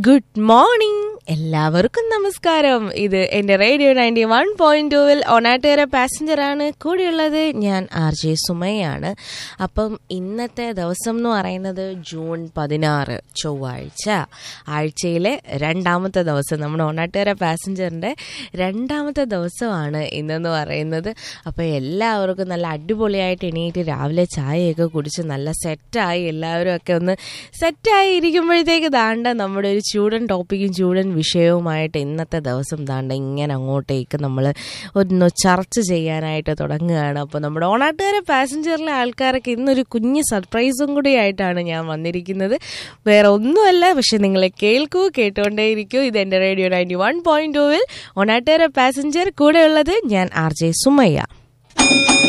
Good morning, എല്ലാവർക്കും നമസ്കാരം. ഇത് എൻ്റെ റേഡിയോ 91.2-ൽ ഓണാട്ടുകര പാസഞ്ചറാണ്. കൂടെയുള്ളത് ഞാൻ RJ സുമയാണ്. അപ്പം ഇന്നത്തെ ദിവസം എന്ന് പറയുന്നത് ജൂൺ 16 ചൊവ്വാഴ്ച, ആഴ്ചയിലെ രണ്ടാമത്തെ ദിവസം. നമ്മുടെ ഓണാട്ടുകര പാസഞ്ചറിൻ്റെ രണ്ടാമത്തെ ദിവസമാണ് ഇന്നെന്ന് പറയുന്നത്. അപ്പോൾ എല്ലാവർക്കും നല്ല അടിപൊളിയായിട്ട് എണീറ്റ് രാവിലെ ചായയൊക്കെ കുടിച്ച് നല്ല സെറ്റായി എല്ലാവരും ഒക്കെ ഒന്ന് സെറ്റായി ഇരിക്കുമ്പോഴത്തേക്ക് ദാണ്ട നമ്മുടെ ഒരു ചൂടൻ ടോപ്പിക്കും ചൂടൻ വിഷയവുമായിട്ട് ഇന്നത്തെ ദിവസം ദാണ്ട ഇങ്ങനെ അങ്ങോട്ടേക്ക് നമ്മൾ ഒന്ന് ചർച്ച ചെയ്യാനായിട്ട് തുടങ്ങുകയാണ്. അപ്പോൾ നമ്മുടെ ഓണാട്ടുകാര പാസഞ്ചറിലെ ആൾക്കാരൊക്കെ ഇന്നൊരു കുഞ്ഞ് സർപ്രൈസും കൂടി ആയിട്ടാണ് ഞാൻ വന്നിരിക്കുന്നത്. വേറെ ഒന്നുമല്ല, പക്ഷെ നിങ്ങൾ കേട്ടുകൊണ്ടേയിരിക്കൂ. ഇത് എൻ്റെ റേഡിയോ 91.2-ൽ ഓണാട്ടുകാര പാസഞ്ചർ. കൂടെയുള്ളത് ഞാൻ RJ സുമയ്യ.